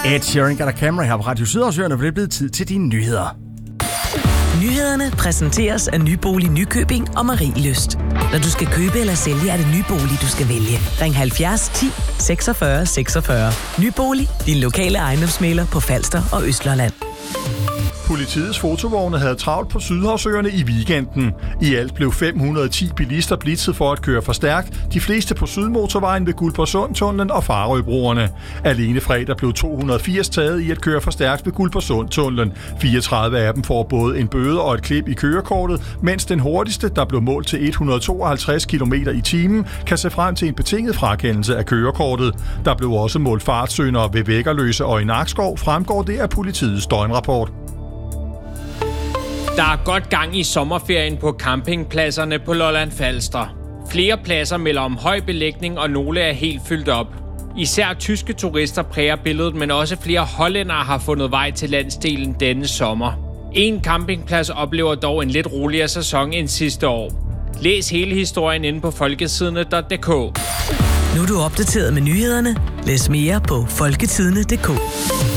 Ed Sheeran gør der Camry her på Radio Sydhavsøerne, for det er blevet tid til dine nyheder. Nyhederne præsenteres af Nybolig Nykøbing og Marie Lyst. Når du skal købe eller sælge, er det Nybolig, du skal vælge. Ring 70 10 46 46. Nybolig, din lokale ejendomsmægler på Falster og Østlandet. Politiets fotovogne havde travlt på Sydhavsøerne i weekenden. I alt blev 510 bilister blitzet for at køre for stærkt, de fleste på Sydmotorvejen ved Guldborgsundtunnelen og Farøbroerne. Alene fredag blev 280 taget i at køre for stærkt ved Guldborgsundtunnelen. 34 af dem får både en bøde og et klip i kørekortet, mens den hurtigste, der blev målt til 152 km i timen, kan se frem til en betinget frakendelse af kørekortet. Der blev også målt fartsyndere ved Væggerløse og i Nakskov, fremgår det af politiets døgnrapport. Der er godt gang i sommerferien på campingpladserne på Lolland Falster. Flere pladser melder om høj belægning, og nogle er helt fyldt op. Især tyske turister præger billedet, men også flere hollændere har fundet vej til landsdelen denne sommer. En campingplads oplever dog en lidt roligere sæson end sidste år. Læs hele historien inde på folketidende.dk. Nu er du opdateret med nyhederne. Læs mere på folketidende.dk.